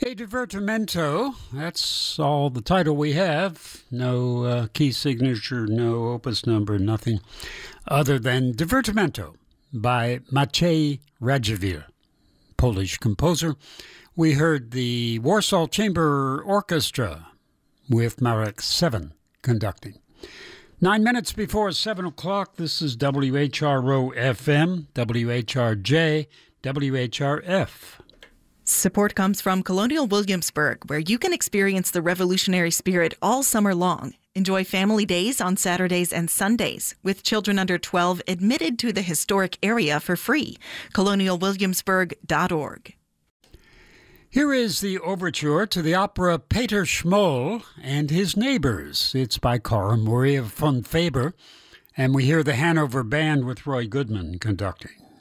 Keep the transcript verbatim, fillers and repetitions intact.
A Divertimento, that's all the title we have. No uh, key signature, no opus number, nothing other than Divertimento by Maciej Radziwiłł, Polish composer. We heard the Warsaw Chamber Orchestra with Marek Seven conducting. Nine minutes before seven o'clock, this is W H R O F M, W H R J, W H R F. Support comes from Colonial Williamsburg, where you can experience the revolutionary spirit all summer long. Enjoy family days on Saturdays and Sundays, with children under twelve admitted to the historic area for free. colonial williamsburg dot org. Here is the overture to the opera Peter Schmoll and His Neighbors. It's by Cora Moria von Faber, and we hear the Hanover Band with Roy Goodman conducting.